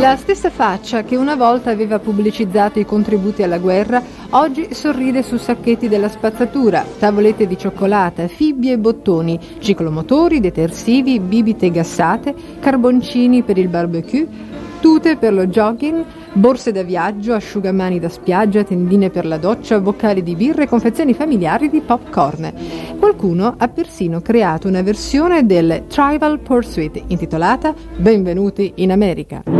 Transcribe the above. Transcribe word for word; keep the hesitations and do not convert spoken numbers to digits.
La stessa faccia che una volta aveva pubblicizzato i contributi alla guerra, oggi sorride su sacchetti della spazzatura, tavolette di cioccolata, fibbie e bottoni, ciclomotori, detersivi, bibite gassate, carboncini per il barbecue, tute per lo jogging, borse da viaggio, asciugamani da spiaggia, tendine per la doccia, boccali di birra e confezioni familiari di popcorn. Qualcuno ha persino creato una versione del Trivial Pursuit intitolata Benvenuti in America.